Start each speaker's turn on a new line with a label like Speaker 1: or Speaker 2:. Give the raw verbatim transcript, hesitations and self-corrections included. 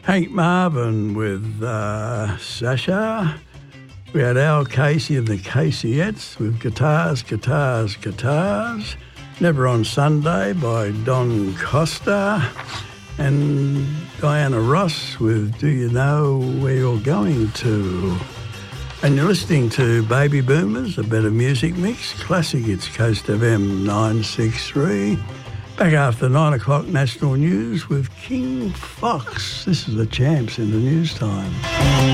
Speaker 1: Hank Marvin with uh, Sasha. We had Al Casey and the Caseyettes with Guitars, Guitars, Guitars. Never on Sunday by Don Costa. And Diana Ross with Do You Know Where You're Going To? And you're listening to Baby Boomers, a better music mix. Classic, it's Coast F M nine six three. Back after nine o'clock national news with King Fox. This is the Champs in the news time.